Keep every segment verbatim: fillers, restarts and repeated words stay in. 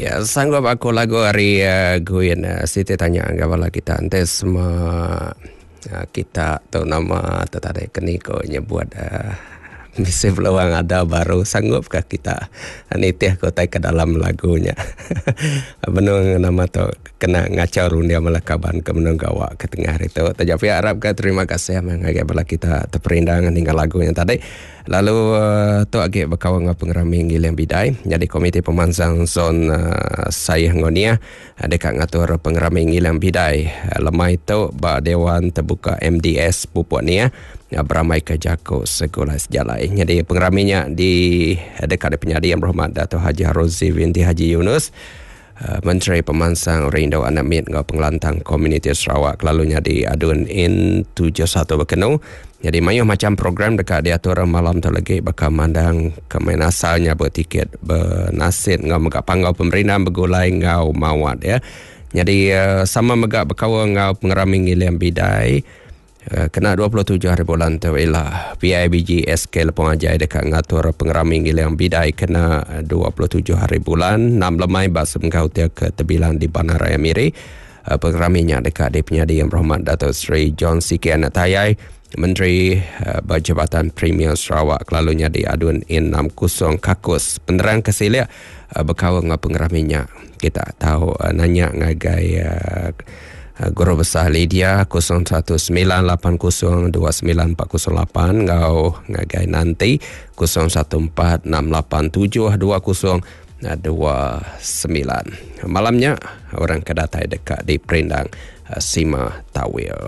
Ya, sanggup aku lagu hari uh, Guin uh, Siti tanya gawala kita antes semua uh, kita tahu nama tetade keniko nyebut uh, misi peluang ada baru sanggupkah kita nitih kota ke dalam lagunya. Benung nama tu kena ngacau rundia melakaban ke benung gawak ke tengah itu. Tapi harap ke terima kasih mengagai bala kita terperindang dengan lagunya tadi. Lalu uh, tu agak berkawan dengan pengerami yang bidai. Jadi komite pemansang zon uh, saya ngonia dekat ngatur pengerami yang bidai. Lemah itu ba Dewan Terbuka M D S Pupuk Nia beramai ke Jako Segala Sejalai. Jadi pengeraminya di dekat penyadi yang berhormat Dato' Haji Harozi binti Haji Yunus, uh, Menteri Pemansang Rindau Anamit ngau pengelantang komuniti Sarawak, lalunya di adun in tujuh satu berkenu. Jadi mayuh macam program dekat diatur malam tu lagi bakal mandang kemain asalnya bertiket bernasid ngau megak panggau pemerintah bergulai ngau mawat ya. Jadi uh, sama megak berkawan ngau pengerami ngiliam bidai. Uh, kena dua puluh tujuh hari bulan tu ialah P I B G S K Lepong Ajai dekat ngatur pengerami yang bidai kena dua puluh tujuh hari bulan enam lemai bas mengkau dia ke tebilan di Bandaraya Miri. Uh, pengeraminya dekat di penyadi yang berhormat Dato' Sri John C K Anatayai, Menteri uh, Berjabatan Premier Sarawak, lalunya di adun in enam kosong kakus penerang kesilia uh, berkawan dengan pengeraminya. Kita tahu uh, nanya ngagai uh, Uh, Guru Besar Lydia kosong satu sembilan lapan kosong dua sembilan empat kosong lapan ngau ngagai nanti kosong satu empat enam lapan tujuh dua kosong dua sembilan. Malamnya orang kedatai dekat di Perindang uh, Sima Tawil.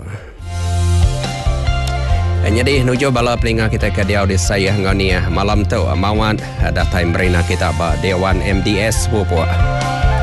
Jadi nuju bala pelinga kita ke diau di saya ngonia malam tu mawan datai merina kita ba Dewan M D S Pupuk.